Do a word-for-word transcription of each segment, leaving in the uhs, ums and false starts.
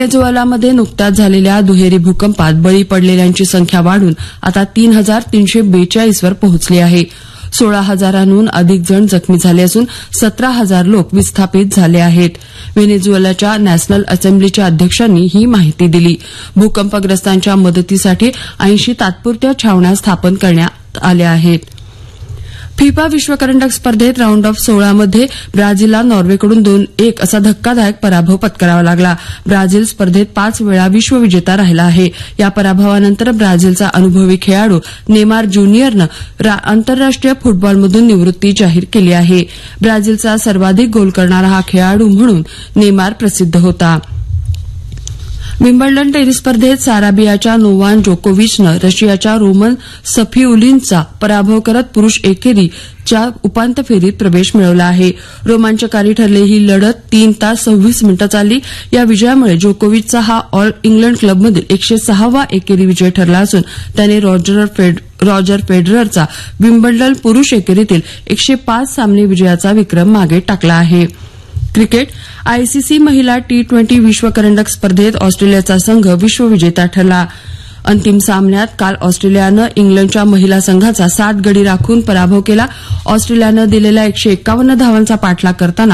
व्हेनेझुएलामध्ये नुकत्याच झालेल्या दुहेरी भूकंपात बळी पडलेल्यांची संख्या वाढून आता तीन हजार तीनशे बेचाळीस वर पोहोचली आहे. सोळा हजारांहून अधिक जण जखमी झाले असून सतरा हजार लोक विस्थापित झाले आहेत. व्हेनेझुएलाच्या नॅशनल असेंब्लीच्या अध्यक्षांनी ही माहिती दिली. भूकंपग्रस्तांच्या मदतीसाठी ऐंशी तात्पुरत्या छावण्या स्थापन करण्यात आल्या आहेत. फिफा विश्वकरंडक स्पर्धेत राऊंड ऑफ सोळामध्ये ब्राझीलला नॉर्वेकडून दोन एक असा धक्कादायक पराभव पत्करावा लागला. ब्राझील स्पर्धेत पाच वेळा विश्वविजेता राहिला आहे. या पराभवानंतर ब्राझीलचा अनुभवी खेळाडू नेमार ज्युनियरनं आंतरराष्ट्रीय फुटबॉलमधून निवृत्ती जाहीर केली आहे. ब्राझीलचा सर्वाधिक गोल करणारा हा खेळाडू म्हणून नेमार प्रसिद्ध होता. विम्बल्डन टेनिस स्पर्धेत साराबियाच्या नोवाक जोकोविचनं रशियाच्या रोमन सफिउलिनचा पराभव करत पुरुष एकेरीच्या उपांत्य फेरीत प्रवेश मिळवला आहे. रोमांचकारी ठरलेली ही लढत तीन तास सव्वीस मिनिटं चालली. या विजयामुळे जोकोविचचा हा ऑल इंग्लंड क्लबमधील एकशे सहावा एकेरी विजय ठरला असून त्याने रॉजर फेड रॉजर फेडररचा विम्बल्डन पुरुष एकेरीतील एकशे पाच सामने विजयाचा विक्रम मागे टाकला आहे. क्रिकेट आयसीसी महिला टी ट्वेंटी विश्वकरंडक स्पर्धेत ऑस्ट्रेलियाचा संघ विश्वविजेता ठरला. अंतिम सामन्यात काल ऑस्ट्रेलियानं इंग्लंडच्या महिला संघाचा सात गडी राखून पराभव केला. ऑस्ट्रेलियानं दिलेल्या एकशे एकावन्न धावांचा पाठलाग करताना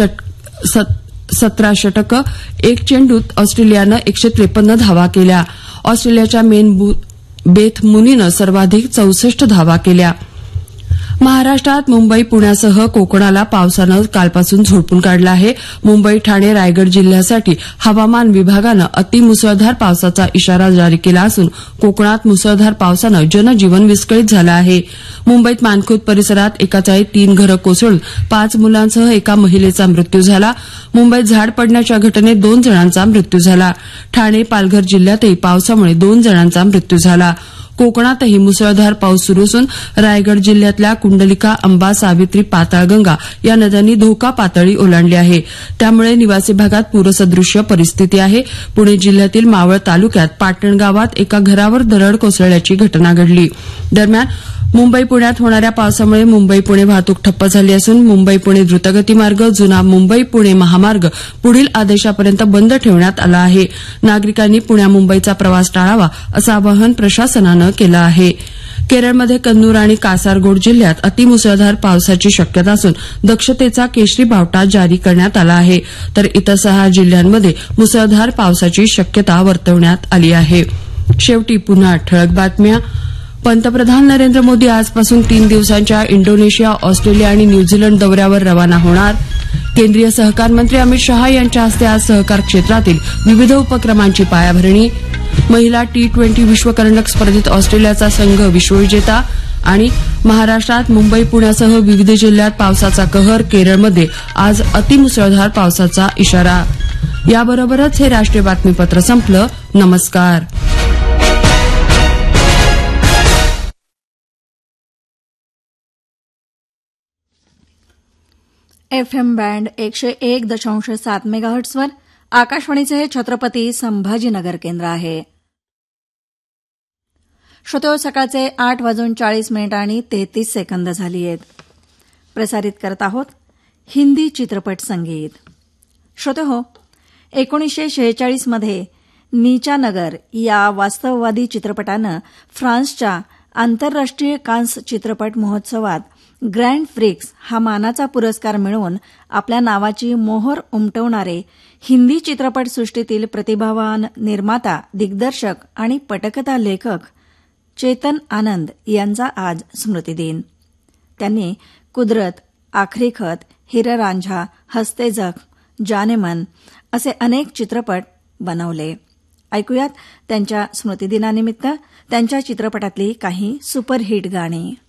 सतरा षटकं एक चेंडूत ऑस्ट्रेलियानं एकशे त्रेपन्न धावा केल्या. ऑस्ट्रेलियाच्या मेन बेथ मुनीनं सर्वाधिक चौसष्ट धावा केल्या. महाराष्ट्रात मुंबई पुण्यासह कोकणाला पावसानं कालपासून झोडपून काढलं आहे. मुंबई ठाणे रायगड जिल्ह्यासाठी हवामान विभागानं अतिमुसळधार पावसाचा इशारा जारी केला असून कोकणात मुसळधार पावसानं जनजीवन विस्कळीत झालं आहे. मुंबईत मानखुर्द परिसरात एकाच वेळी तीन घरं कोसळून पाच मुलांसह एका महिलेचा मृत्यू झाला. मुंबईत झाड पडण्याच्या घटनेत दोन जणांचा मृत्यू झाला. ठाणे पालघर जिल्ह्यातही पावसामुळे दोन जणांचा मृत्यू झाला. कोकणातही मुसळधार पाऊस सुरू असून रायगड जिल्ह्यातल्या कुंडलिका अंबा सावित्री पाताळगंगा या नद्यांनी धोका पातळी ओलांडली आहे. त्यामुळे निवासी भागात पूरसदृश्य परिस्थिती आहे. पुणे जिल्ह्यातील मावळ तालुक्यात पाटण गावात एका घरावर दरड कोसळल्याची घटना घडली. दरम्यान मुंबई पुण्यात होणाऱ्या पावसामुळे मुंबई पुणे वाहतूक ठप्प झाली असून मुंबई पुणे द्रुतगती मार्ग जुना मुंबई पुणे महामार्ग पुढील आदेशापर्यंत बंद ठेवण्यात आला आहे. नागरिकांनी पुण्या मुंबईचा प्रवास टाळावा असं आवाहन प्रशासनानं केलं आहे. केरळमध्ये कन्नूर आणि कासारगोड जिल्ह्यात अतिमुसळधार पावसाची शक्यता असून दक्षतेचा केशरी बावटा जारी करण्यात आला आहे. तर इतर सहा जिल्ह्यांमध्ये मुसळधार पावसाची शक्यता वर्तवण्यात आली आहे. शेवटी पुन्हा ठळक बातम्या. पंतप्रधान नरेंद्र मोदी आजपासून तीन दिवसांच्या इंडोनेशिया ऑस्ट्रेलिया आणि न्यूझीलंड दौऱ्यावर रवाना होणार. केंद्रीय सहकार मंत्री अमित शहा यांच्या हस्ते आज सहकार क्षेत्रातील विविध उपक्रमांची पायाभरणी. महिला टी ट्वेंटी विश्वकरंडक स्पर्धेत ऑस्ट्रेलियाचा संघ विश्वविजेता. आणि महाराष्ट्रात मुंबई पुण्यासह विविध जिल्ह्यात पावसाचा कहर. केरळमध्ये आज अतिमुसळधार पावसाचा इशारा. याबरोबरच हे राष्ट्रीय बातमीपत्र संपलं. नमस्कार. एफ एम बँड एकशे एक दशांश सात मेगाहर्ट्सवर आकाशवाणीचे हे छत्रपती संभाजीनगर केंद्र आहे. श्रोतो, सकाळचे आठ वाजून चाळीस मिनिट आणि तेहतीस सेकंद झाली आहेत. प्रसारित करत आहोत हिंदी चित्रपट संगीत. श्रोतो हो, एकोणीसशे शेहेचाळीसमध्ये नीचा नगर या वास्तववादी चित्रपटानं फ्रान्सच्या आंतरराष्ट्रीय कान्स चित्रपट महोत्सवात ग्रँड फ्रिक्स हा मानाचा पुरस्कार मिळवून आपल्या नावाची मोहर उमटवणारे हिंदी चित्रपटसृष्टीतील प्रतिभावान निर्माता, दिग्दर्शक आणि पटकथा लेखक चेतन आनंद यांचा आज स्मृतिदिन. त्यांनी कुदरत, आखरी खत, हिररांझा, हस्ते जख्म, जानेमन असे अनेक चित्रपट बनवले. ऐकूयात त्यांच्या स्मृतिदिनानिमित्त त्यांच्या चित्रपटातली काही सुपरहिट गाणी.